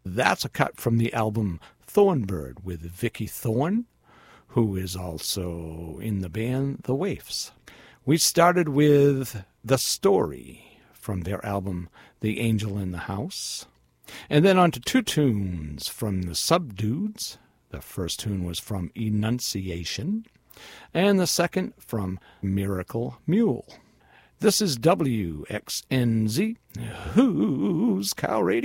That's a cut from the album Thornbird with Vicky Thorne, who is also in the band The Waifs. We started with The Story from their album The Angel in the House, and then on to two tunes from the Subdudes. The first tune was from Enunciation, and the second from Miracle Mule. This is WXNZ, Who's Cow Radio.